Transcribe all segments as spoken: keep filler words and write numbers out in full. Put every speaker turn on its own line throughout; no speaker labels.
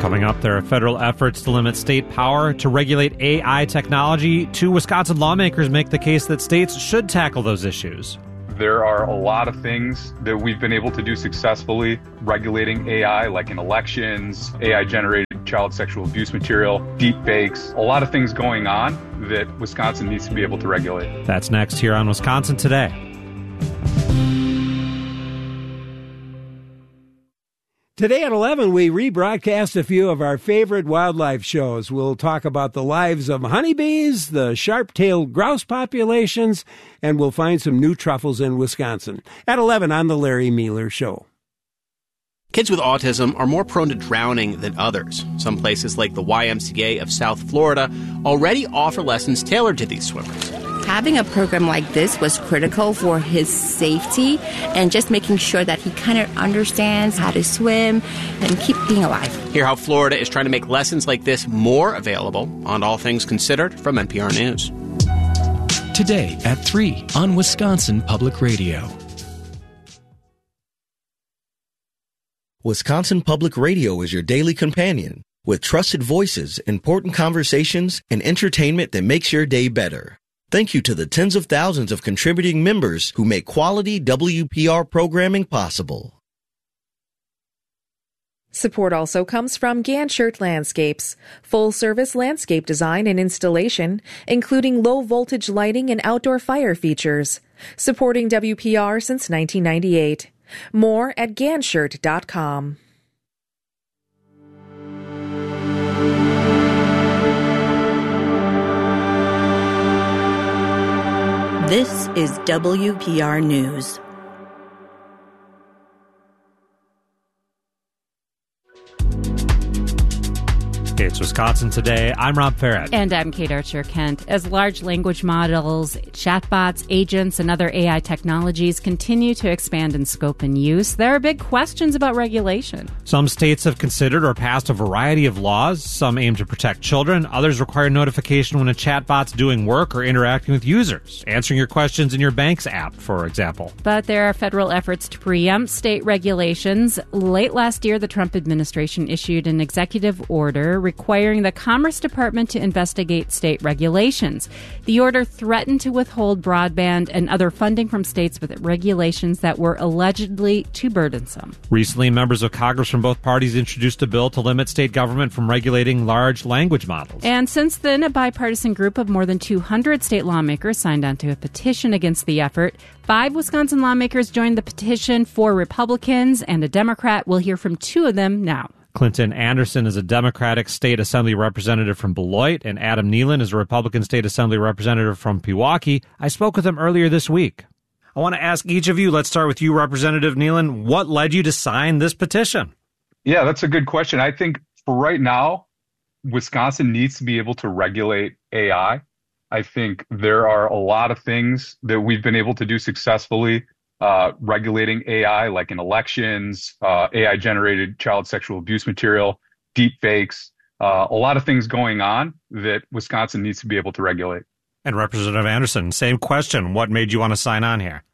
Coming up, there are federal efforts to limit state power to regulate A I technology. Two Wisconsin lawmakers make the case that states should tackle those issues.
There are a lot of things that we've been able to do successfully regulating A I, like in elections, A I-generated child sexual abuse material, deep fakes, a lot of things going on that Wisconsin needs to be able to regulate.
That's next here on Wisconsin Today.
Today at eleven, we rebroadcast a few of our favorite wildlife shows. We'll talk about the lives of honeybees, the sharp-tailed grouse populations, and we'll find some new truffles in Wisconsin. At eleven on The Larry Mealer Show.
Kids with autism are more prone to drowning than others. Some places like the Y M C A of South Florida already offer lessons tailored to these swimmers.
Having a program like this was critical for his safety and just making sure that he kind of understands how to swim and keep being alive.
Hear how Florida is trying to make lessons like this more available on All Things Considered from N P R News.
Today at three on Wisconsin Public Radio.
Wisconsin Public Radio is your daily companion with trusted voices, important conversations, and entertainment that makes your day better. Thank you to the tens of thousands of contributing members who make quality W P R programming possible.
Support also comes from Ganshert Landscapes, full-service landscape design and installation, including low-voltage lighting and outdoor fire features. Supporting W P R since nineteen ninety-eight. More at ganshert dot com.
This is W P R News.
It's Wisconsin Today. I'm Rob Farrett.
And I'm Kate Archer-Kent. As large language models, chatbots, agents, and other A I technologies continue to expand in scope and use, there are big questions about regulation.
Some states have considered or passed a variety of laws. Some aim to protect children. Others require notification when a chatbot's doing work or interacting with users, answering your questions in your bank's app, for example.
But there are federal efforts to preempt state regulations. Late last year, the Trump administration issued an executive order requiring the Commerce Department to investigate state regulations. The order threatened to withhold broadband and other funding from states with regulations that were allegedly too burdensome.
Recently, members of Congress from both parties introduced a bill to limit state government from regulating large language models.
And since then, a bipartisan group of more than two hundred state lawmakers signed on to a petition against the effort. Five Wisconsin lawmakers joined the petition, four Republicans and a Democrat. We'll hear from two of them now.
Clinton Anderson is a Democratic State Assembly representative from Beloit, and Adam Nealon is a Republican State Assembly representative from Pewaukee. I spoke with them earlier this week. I want to ask each of you, let's start with you, Representative Nealon, what led you to sign this petition?
Yeah, that's a good question. I think for right now, Wisconsin needs to be able to regulate A I. I think there are a lot of things that we've been able to do successfully Uh, regulating A I, like in elections, uh, A I-generated child sexual abuse material, deep fakes, uh, a lot of things going on that Wisconsin needs to be able to regulate.
And Representative Anderson, same question. What made you want to sign on here?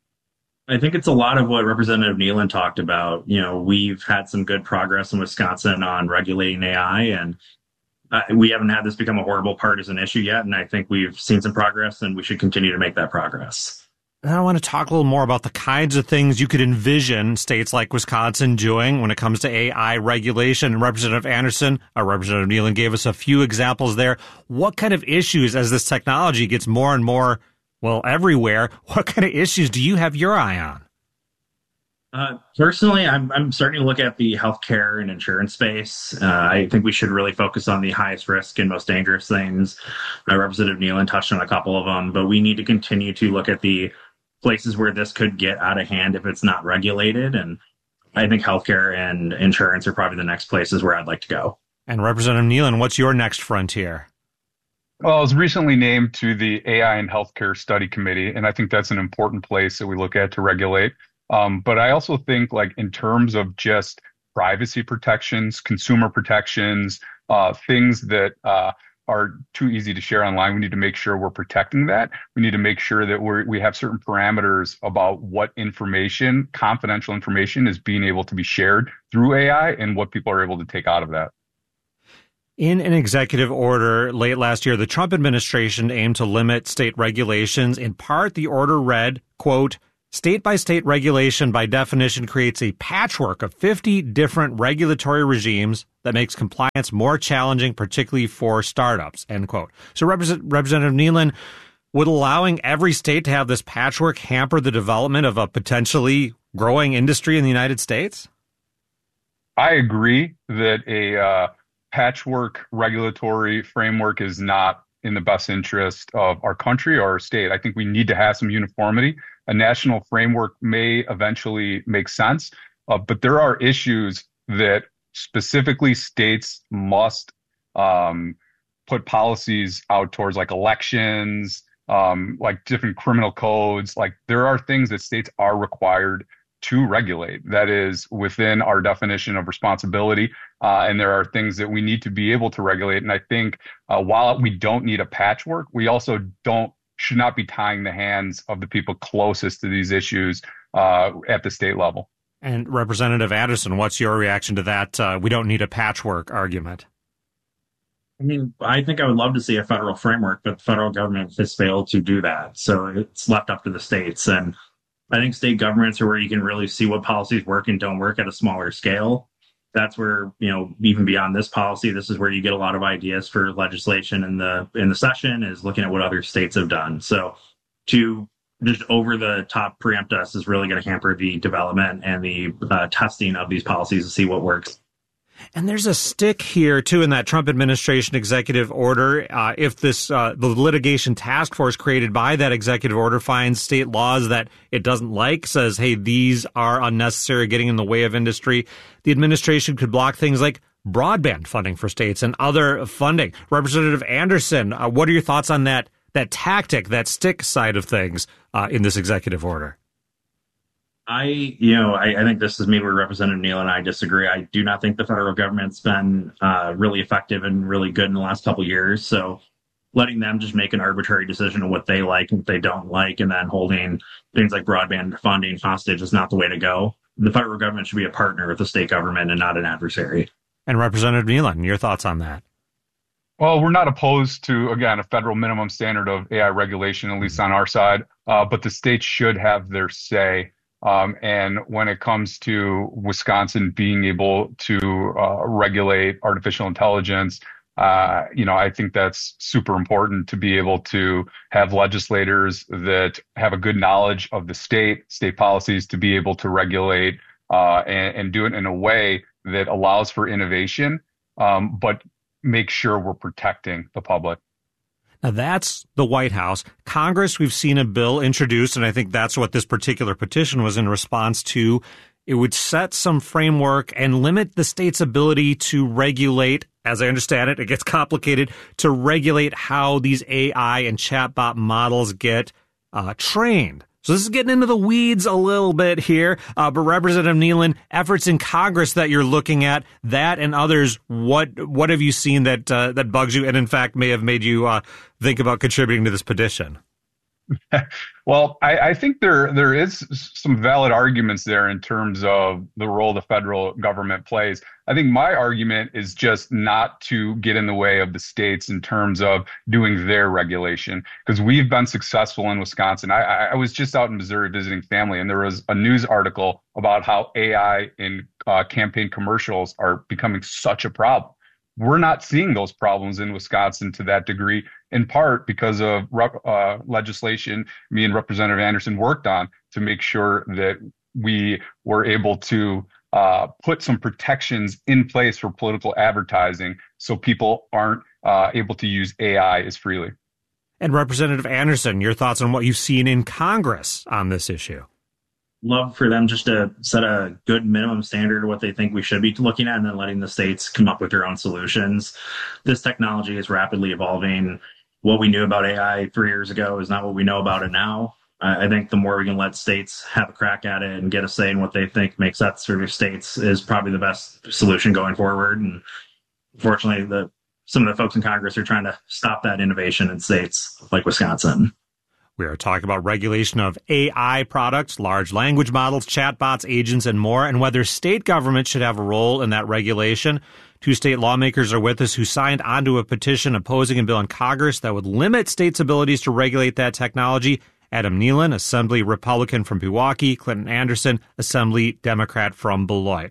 I think it's a lot of what Representative Nealon talked about. You know, we've had some good progress in Wisconsin on regulating A I, and uh, we haven't had this become a horrible partisan issue yet. And I think we've seen some progress, and we should continue to make that progress.
And I want to talk a little more about the kinds of things you could envision states like Wisconsin doing when it comes to A I regulation. And Representative Anderson, or Representative Nealon gave us a few examples there. What kind of issues, as this technology gets more and more, well, everywhere, what kind of issues do you have your eye on?
Uh, personally, I'm, I'm starting to look at the healthcare and insurance space. Uh, I think we should really focus on the highest risk and most dangerous things. Uh, Representative Nealon touched on a couple of them, but we need to continue to look at the places where this could get out of hand if it's not regulated. And I think healthcare and insurance are probably the next places where I'd like to go.
And Representative Nealon, what's your next frontier?
Well, I was recently named to the A I and Healthcare Study Committee, and I think that's an important place that we look at to regulate. Um, but I also think, like, in terms of just privacy protections, consumer protections, uh, things that uh, are too easy to share online, we need to make sure we're protecting that. We need to make sure that we're, we have certain parameters about what information, confidential information, is being able to be shared through A I and what people are able to take out of that.
In an executive order late last year, the Trump administration aimed to limit state regulations. In part, the order read, quote, state-by-state regulation by definition creates a patchwork of fifty different regulatory regimes that makes compliance more challenging, particularly for startups, end quote. So Represent- Representative Nealon, would allowing every state to have this patchwork hamper the development of a potentially growing industry in the United States?
I agree that a uh, patchwork regulatory framework is not in the best interest of our country or our state. I think we need to have some uniformity. A national framework may eventually make sense, uh, but there are issues that specifically states must um, put policies out towards, like elections, um, like different criminal codes. Like there are things that states are required to regulate that is within our definition of responsibility. Uh, and there are things that we need to be able to regulate. And I think uh, while we don't need a patchwork, we also don't should not be tying the hands of the people closest to these issues uh, at the state level.
And Representative Anderson, what's your reaction to that? Uh, we don't need a patchwork argument.
I mean, I think I would love to see a federal framework, but the federal government has failed to do that. So it's left up to the states. And I think state governments are where you can really see what policies work and don't work at a smaller scale. That's where, you know, even beyond this policy, this is where you get a lot of ideas for legislation in the in the session, is looking at what other states have done. So to just over the top preempt us is really going to hamper the development and the uh, testing of these policies to see what works.
And there's a stick here, too, in that Trump administration executive order. Uh, if this uh, the litigation task force created by that executive order finds state laws that it doesn't like, says, hey, these are unnecessary, getting in the way of industry, the administration could block things like broadband funding for states and other funding. Representative Anderson, uh, what are your thoughts on that that tactic, that stick side of things uh, in this executive order?
I, you know, I, I think this is maybe where Representative Neal and I disagree. I do not think the federal government's been uh, really effective and really good in the last couple of years. So letting them just make an arbitrary decision on what they like and what they don't like, and then holding things like broadband funding hostage is not the way to go. The federal government should be a partner with the state government and not an adversary.
And Representative Nealon, your thoughts on that?
Well, we're not opposed to, again, a federal minimum standard of A I regulation, at least on our side, uh, but the states should have their say. Um, and when it comes to Wisconsin being able to uh, regulate artificial intelligence, uh, you know, I think that's super important to be able to have legislators that have a good knowledge of the state, state policies, to be able to regulate uh, and, and do it in a way that allows for innovation, um, but make sure we're protecting the public.
Now, that's the White House. Congress, we've seen a bill introduced, and I think that's what this particular petition was in response to. It would set some framework and limit the state's ability to regulate, as I understand it, it gets complicated, to regulate how these A I and chatbot models get uh, trained. So this is getting into the weeds a little bit here, uh, but Representative Nealon, efforts in Congress that you're looking at, that and others, what what have you seen that uh, that bugs you, and in fact may have made you uh, think about contributing to this petition?
Well, I, I think there there is some valid arguments there in terms of the role the federal government plays. I think my argument is just not to get in the way of the states in terms of doing their regulation, because we've been successful in Wisconsin. I, I was just out in Missouri visiting family, and there was a news article about how A I in uh, campaign commercials are becoming such a problem. We're not seeing those problems in Wisconsin to that degree, in part because of uh, legislation me and Representative Anderson worked on to make sure that we were able to uh, put some protections in place for political advertising so people aren't uh, able to use A I as freely.
And Representative Anderson, your thoughts on what you've seen in Congress on this issue?
Love for them just to set a good minimum standard of what they think we should be looking at, and then letting the states come up with their own solutions. This technology is rapidly evolving. What we knew about A I three years ago is not what we know about it now. I think the more we can let states have a crack at it and get a say in what they think makes sense for their states is probably the best solution going forward. And unfortunately, the some of the folks in Congress are trying to stop that innovation in states like Wisconsin.
We are talking about regulation of A I products, large language models, chatbots, agents, and more, and whether state government should have a role in that regulation. Two state lawmakers are with us who signed onto a petition opposing a bill in Congress that would limit states' abilities to regulate that technology. Adam Nealon, Assembly Republican from Pewaukee, Clinton Anderson, Assembly Democrat from Beloit.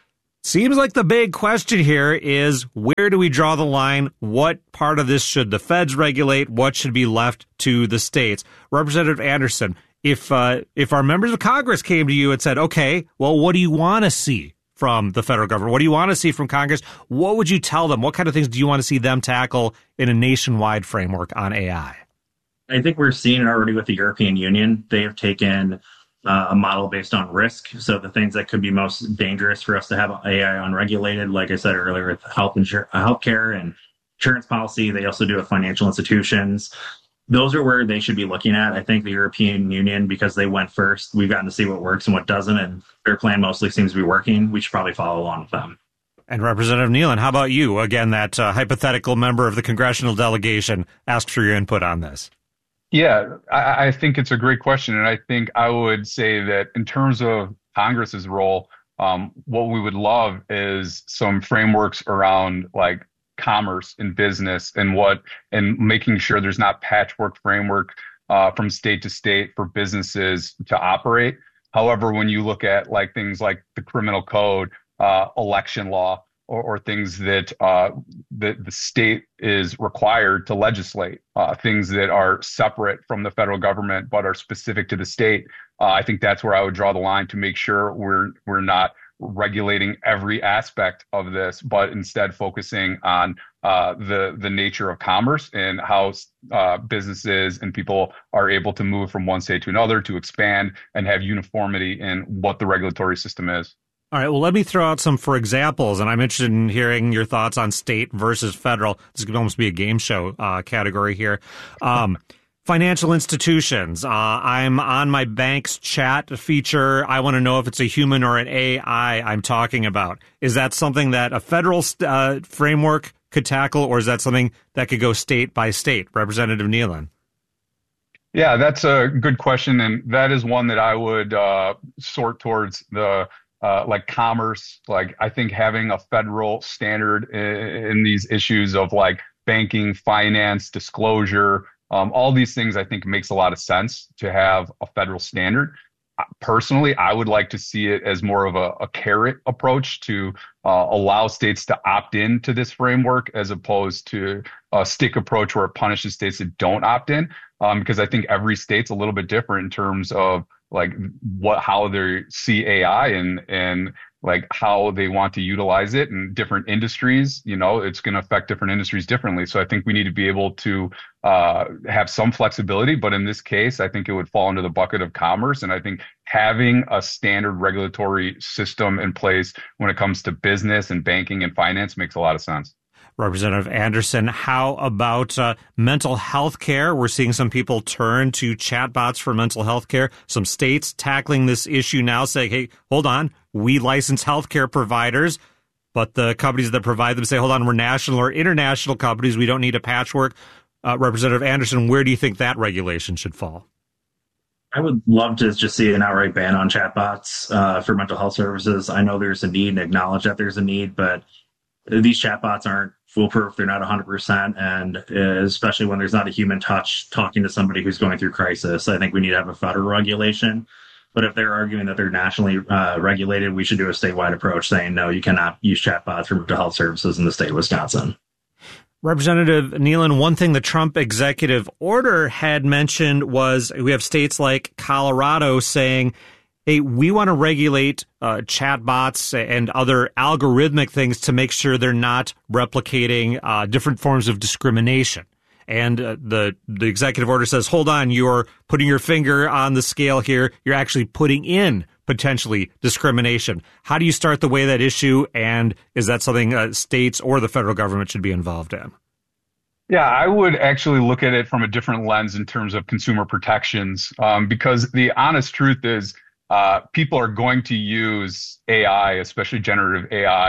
Seems like the big question here is, where do we draw the line? What part of this should the feds regulate? What should be left to the states? Representative Anderson, if uh, if our members of Congress came to you and said, okay, well, what do you want to see from the federal government? What do you want to see from Congress? What would you tell them? What kind of things do you want to see them tackle in a nationwide framework on A I?
I think we're seeing it already with the European Union. They have taken Uh, a model based on risk. So the things that could be most dangerous for us to have A I unregulated, like I said earlier, with health insur- healthcare and insurance policy. They also do with financial institutions. Those are where they should be looking at. I think the European Union, because they went first, we've gotten to see what works and what doesn't, and their plan mostly seems to be working. We should probably follow along with them.
And Representative Nealon, how about you? Again, that uh, hypothetical member of the congressional delegation asked for your input on this.
Yeah, I, I think it's a great question. And I think I would say that in terms of Congress's role, um, what we would love is some frameworks around like commerce and business and what and making sure there's not patchwork framework uh, from state to state for businesses to operate. However, when you look at like things like the criminal code, uh, election law, Or, or things that uh, the, the state is required to legislate, uh, things that are separate from the federal government but are specific to the state. Uh, I think that's where I would draw the line to make sure we're we're not regulating every aspect of this, but instead focusing on uh, the the nature of commerce and how uh, businesses and people are able to move from one state to another, to expand and have uniformity in what the regulatory system is.
All right, well, let me throw out some for examples, and I'm interested in hearing your thoughts on state versus federal. This could almost be a game show uh, category here. Um, financial institutions. Uh, I'm on my bank's chat feature. I want to know if it's a human or an A I I'm talking about. Is that something that a federal uh, framework could tackle, or is that something that could go state by state? Representative Nealon.
Yeah, that's a good question, and that is one that I would uh, sort towards the Uh, like commerce. Like I think having a federal standard in, in these issues of like banking, finance, disclosure, um, all these things, I think makes a lot of sense to have a federal standard. Personally, I would like to see it as more of a, a carrot approach to uh, allow states to opt in to this framework as opposed to a stick approach where it punishes states that don't opt in. Um, because I think every state's a little bit different in terms of like what, how they see A I and, and like how they want to utilize it in different industries. You know, it's going to affect different industries differently. So I think we need to be able to uh, have some flexibility. But in this case, I think it would fall into the bucket of commerce. And I think having a standard regulatory system in place when it comes to business and banking and finance makes a lot of sense.
Representative Anderson, how about uh, mental health care? We're seeing some people turn to chatbots for mental health care. Some states tackling this issue now, saying, hey, hold on, we license healthcare providers, but the companies that provide them say, hold on, we're national or international companies. We don't need a patchwork. Uh, Representative Anderson, where do you think that regulation should fall?
I would love to just see an outright ban on chatbots uh, for mental health services. I know there's a need and acknowledge that there's a need, but these chatbots aren't foolproof. They're not one hundred percent. And especially when there's not a human touch talking to somebody who's going through crisis, I think we need to have a federal regulation. But if they're arguing that they're nationally uh, regulated, we should do a statewide approach saying, no, you cannot use chatbots for mental health services in the state of Wisconsin.
Representative Nealon, one thing the Trump executive order had mentioned was we have states like Colorado saying, hey, we want to regulate uh, chatbots and other algorithmic things to make sure they're not replicating uh, different forms of discrimination. And uh, the the executive order says, hold on, you're putting your finger on the scale here. You're actually putting in potentially discrimination. How do you start the way that issue? And is that something uh, states or the federal government should be involved in?
Yeah, I would actually look at it from a different lens in terms of consumer protections, um, because the honest truth is, Uh, people are going to use A I, especially generative A I,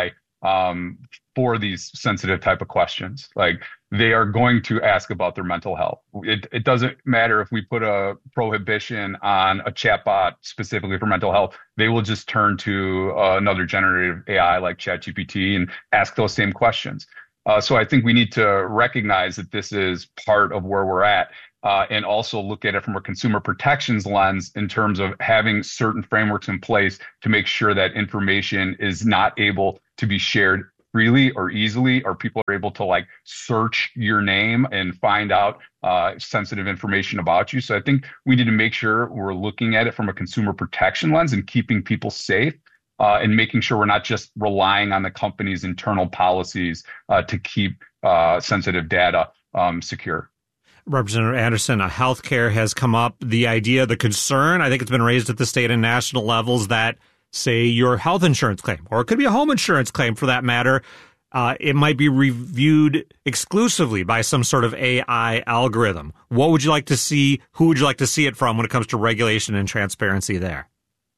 um, for these sensitive type of questions. Like they are going to ask about their mental health. It, it doesn't matter if we put a prohibition on a chatbot specifically for mental health. They will just turn to uh, another generative A I like ChatGPT and ask those same questions. Uh, so I think we need to recognize that this is part of where we're at. Uh, and also look at it from a consumer protections lens in terms of having certain frameworks in place to make sure that information is not able to be shared freely or easily, or people are able to like search your name and find out uh, sensitive information about you. So I think we need to make sure we're looking at it from a consumer protection lens and keeping people safe uh, and making sure we're not just relying on the company's internal policies uh, to keep uh, sensitive data um, secure.
Representative Anderson, uh, healthcare has come up. The idea, the concern, I think it's been raised at the state and national levels that, say, your health insurance claim, or it could be a home insurance claim for that matter, uh, it might be reviewed exclusively by some sort of A I algorithm. What would you like to see? Who would you like to see it from when it comes to regulation and transparency there?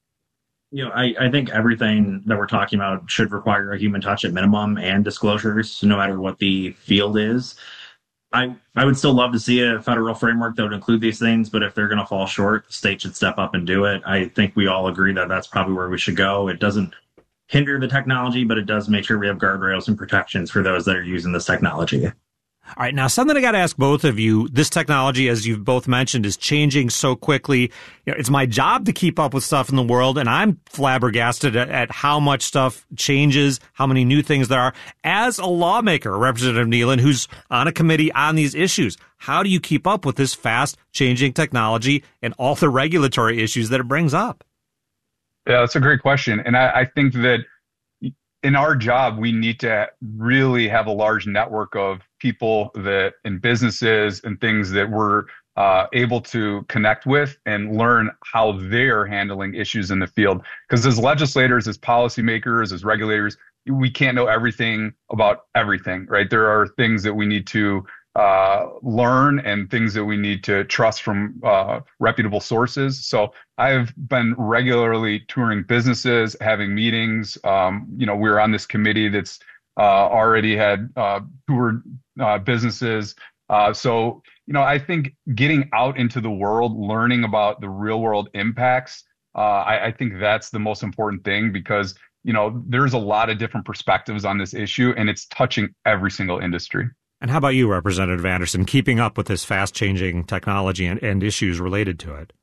You know, I, I think everything that we're talking about should require a human touch at minimum and disclosures, no matter what the field is. I, I would still love to see a federal framework that would include these things, but if they're going to fall short, the state should step up and do it. I think we all agree that that's probably where we should go. It doesn't hinder the technology, but it does make sure we have guardrails and protections for those that are using this technology.
All right, now something I got to ask both of you. This technology, as you've both mentioned, is changing so quickly. You know, it's my job to keep up with stuff in the world, and I'm flabbergasted at, at how much stuff changes, how many new things there are. As a lawmaker, Representative Nealon, who's on a committee on these issues, how do you keep up with this fast-changing technology and all the regulatory issues that it brings up?
Yeah, that's a great question, and I, I think that in our job, we need to really have a large network of people that in businesses and things that we're uh, able to connect with and learn how they're handling issues in the field. Because as legislators, as policymakers, as regulators, we can't know everything about everything, right? There are things that we need to uh, learn and things that we need to trust from uh, reputable sources. So I've been regularly touring businesses, having meetings. Um, you know, we're on this committee that's uh, already had uh, toured uh, businesses. Uh, so, you know, I think getting out into the world, learning about the real world impacts, uh, I, I think that's the most important thing because, you know, there's a lot of different perspectives on this issue and it's touching every single industry.
And how about you, Representative Anderson, keeping up with this fast-changing technology and, and issues related to it?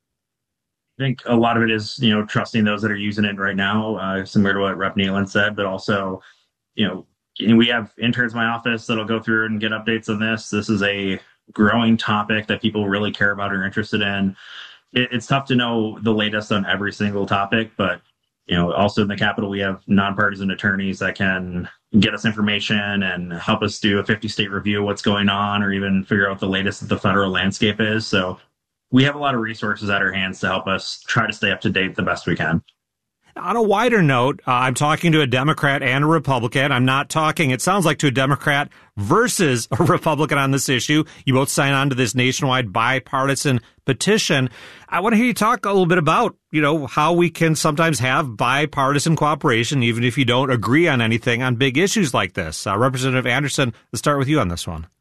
I think a lot of it is, you know, trusting those that are using it right now, uh, similar to what Rep Nealon said, but also, you know, we have interns in my office that'll go through and get updates on this. This is a growing topic that people really care about or are interested in. It, it's tough to know the latest on every single topic, but, you know, also in the Capitol, we have nonpartisan attorneys that can get us information and help us do a fifty state review of what's going on or even figure out what the latest of the federal landscape is. So we have a lot of resources at our hands to help us try to stay up to date the best we can.
On a wider note, uh, I'm talking to a Democrat and a Republican. I'm not talking, it sounds like, to a Democrat versus a Republican on this issue. You both sign on to this nationwide bipartisan petition. I want to hear you talk a little bit about, you know, how we can sometimes have bipartisan cooperation, even if you don't agree on anything on big issues like this. Uh, Representative Anderson, let's start with you on this one.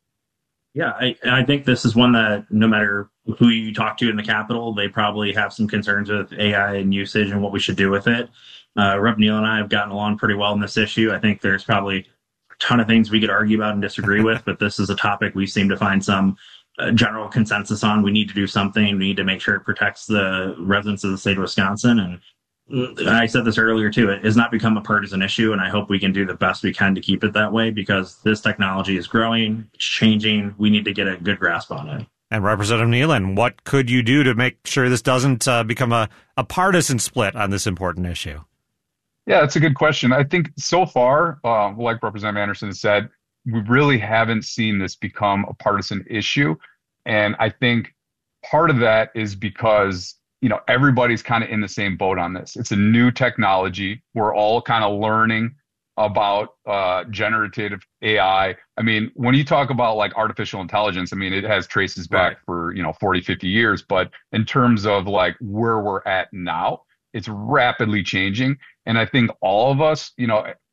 Yeah, I, I think this is one that no matter who you talk to in the Capitol, they probably have some concerns with A I and usage and what we should do with it. Uh, Rep Neal and I have gotten along pretty well in this issue. I think there's probably a ton of things we could argue about and disagree with, but this is a topic we seem to find some uh, general consensus on. We need to do something. We need to make sure it protects the residents of the state of Wisconsin. And I said this earlier, too. It has not become a partisan issue, and I hope we can do the best we can to keep it that way because this technology is growing, it's changing. We need to get a good grasp on it.
And Representative Nealon, what could you do to make sure this doesn't uh, become a, a partisan split on this important issue?
Yeah, that's a good question. I think so far, uh, like Representative Anderson said, we really haven't seen this become a partisan issue. And I think part of that is because you know, everybody's kind of in the same boat on this. It's a new technology. We're all kind of learning about uh, generative A I. I mean, when you talk about like artificial intelligence, I mean, it has traces back right. for, you know, forty, fifty years. But in terms of like where we're at now, it's rapidly changing. And I think all of us, you know,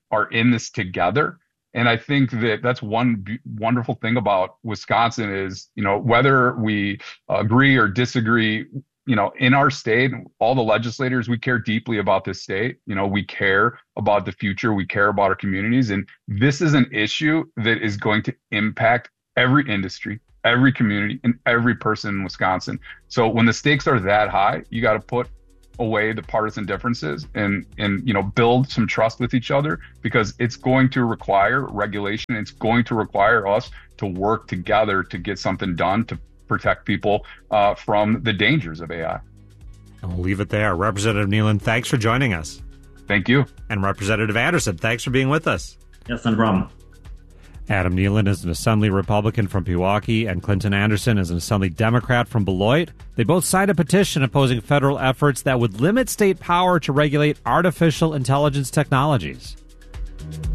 are in this together. And I think that that's one b- wonderful thing about Wisconsin is, you know, whether we agree or disagree, you know, in our state, all the legislators, we care deeply about this state. You know, we care about the future. We care about our communities. And this is an issue that is going to impact every industry, every community, and every person in Wisconsin. So when the stakes are that high, you got to put away the partisan differences and, and, you know, build some trust with each other, because it's going to require regulation. It's going to require us to work together to get something done to protect people uh, from the dangers of A I.
And we'll leave it there. Representative Nealon, thanks for joining us.
Thank you.
And Representative Anderson, thanks for being with us.
Yes, no problem.
Adam Nealon is an Assembly Republican from Pewaukee, and Clinton Anderson is an Assembly Democrat from Beloit. They both signed a petition opposing federal efforts that would limit state power to regulate artificial intelligence technologies.